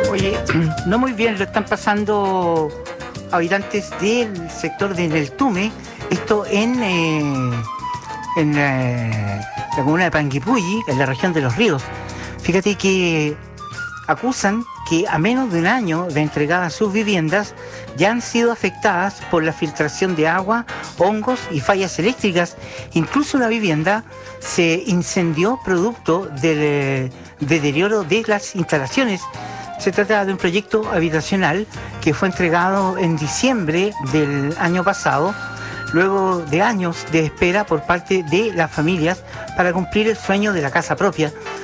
Oye, no muy bien lo están pasando habitantes del sector de Neltume, esto en la comuna de Panguipulli, en la región de Los Ríos. Fíjate que acusan que a menos de un año de entregadas sus viviendas ya han sido afectadas por la filtración de agua, hongos y fallas eléctricas. Incluso la vivienda se incendió producto del deterioro de las instalaciones. Se trata de un proyecto habitacional que fue entregado en diciembre del año pasado, luego de años de espera por parte de las familias para cumplir el sueño de la casa propia.